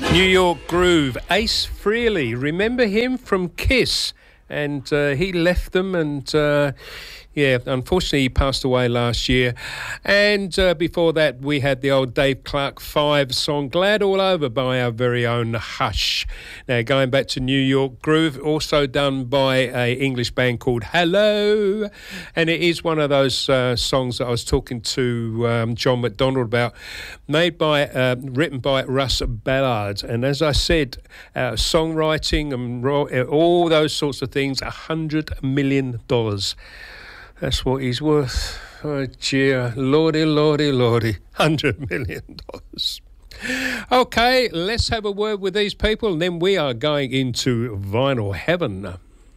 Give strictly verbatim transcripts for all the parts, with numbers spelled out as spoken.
New York Groove, Ace Frehley. Remember him from Kiss? And uh, he left them and, uh, yeah, unfortunately he passed away last year. And uh, before that, we had the old Dave Clark Five song, Glad All Over, by our very own Hush. Now, going back to New York Groove, also done by a English band called Hello. And it is one of those uh, songs that I was talking to um, John McDonald about, made by, uh, written by Russ Ballard. And as I said, uh, songwriting and ro- all those sorts of things, a hundred million dollars. That's what he's worth. Oh, dear. Lordy, lordy, lordy. Hundred million dollars. Okay, let's have a word with these people, and then we are going into vinyl heaven.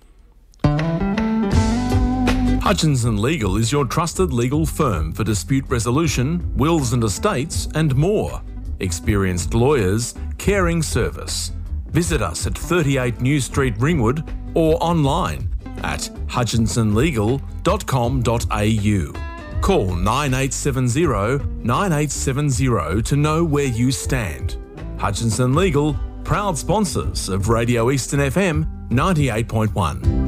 Hutchinson Legal is your trusted legal firm for dispute resolution, wills and estates, and more. Experienced lawyers, caring service. Visit us at thirty-eight New Street, Ringwood, or online at hutchinson legal dot com dot a u. Call nine eight seven zero, nine eight seven zero to know where you stand. Hutchinson Legal, proud sponsors of Radio Eastern F M ninety-eight point one.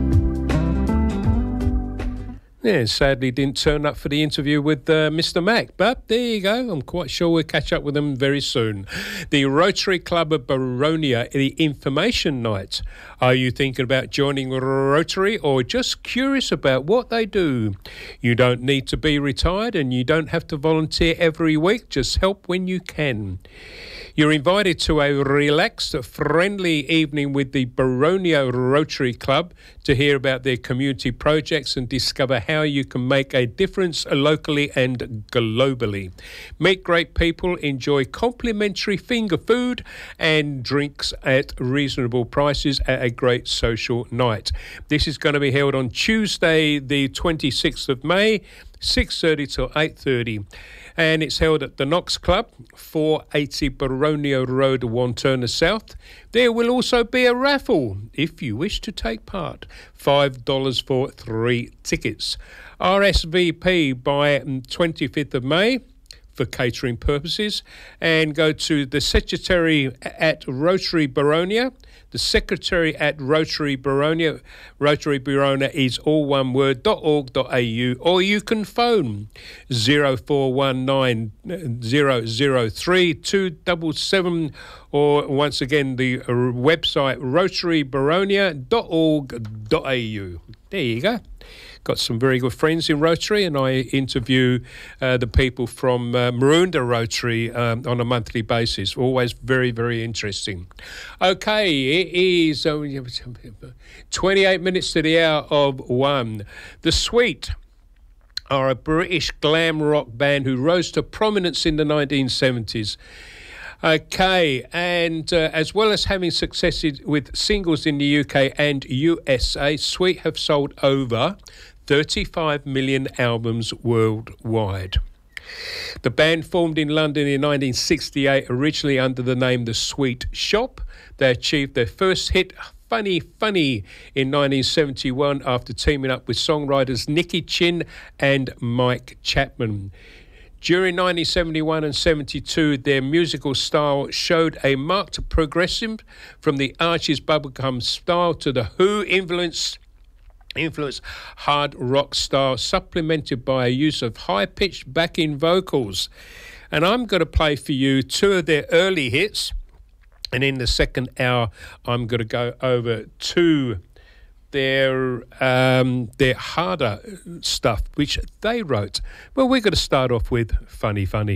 Yeah, sadly didn't turn up for the interview with uh, Mister Mac, but there you go. I'm quite sure we'll catch up with them very soon. The Rotary Club of Baronia, the Information Night. Are you thinking about joining Rotary or just curious about what they do? You don't need to be retired and you don't have to volunteer every week. Just help when you can. You're invited to a relaxed, friendly evening with the Baronia Rotary Club to hear about their community projects and discover how you can make a difference locally and globally. Meet great people, enjoy complimentary finger food and drinks at reasonable prices at a great social night. This is going to be held on Tuesday, the twenty-sixth of May, six thirty till eight thirty. And it's held at the Knox Club, four eighty Baronia Road, Wantirna South. There will also be a raffle if you wish to take part. five dollars for three tickets. R S V P by twenty-fifth of May for catering purposes, and go to the secretary at Rotary Baronia. The secretary at Rotary Baronia, Rotary Baronia is all one word, .org.au, or you can phone zero four one nine zero zero three two seven seven, or once again the website rotary baronia dot org dot a u. There you go. Got some very good friends in Rotary, and I interview uh, the people from uh, Maroondah Rotary um, on a monthly basis. Always very, very interesting. Okay, it is uh, twenty-eight minutes to the hour of one. The Sweet are a British glam rock band who rose to prominence in the nineteen seventies. Okay, and uh, as well as having success with singles in the U K and U S A, Sweet have sold over thirty-five million albums worldwide. The band formed in London in nineteen sixty-eight, originally under the name The Sweet Shop. They achieved their first hit, Funny Funny, in nineteen seventy-one after teaming up with songwriters Nicky Chin and Mike Chapman. During nineteen seventy-one and seventy-two, their musical style showed a marked progression from the Archie's bubblegum style to the Who influenced influenced hard rock style, supplemented by a use of high-pitched backing vocals. And I'm going to play for you two of their early hits, and in the second hour, I'm going to go over to their um, their harder stuff, which they wrote. Well, we're going to start off with Funny Funny.